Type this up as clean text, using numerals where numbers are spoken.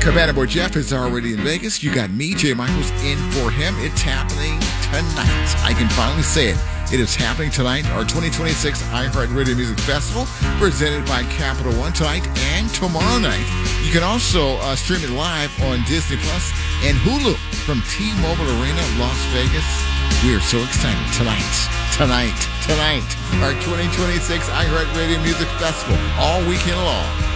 Cabana Boy Jeff is already in Vegas. You got me, Jay Michaels, in for him. It's happening tonight. I can finally say it. It is happening tonight. Our 2026 iHeartRadio Music Festival, presented by Capital One, tonight and tomorrow night. You can also stream it live on Disney Plus and Hulu from T-Mobile Arena, Las Vegas. We are so excited. Tonight. Our 2026 iHeartRadio Music Festival, all weekend long.